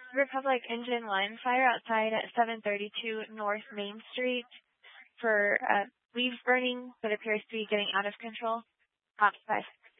Republic Engine 1 fire outside at 732 North Main Street for leaves burning that appears to be getting out of control. Ops 5.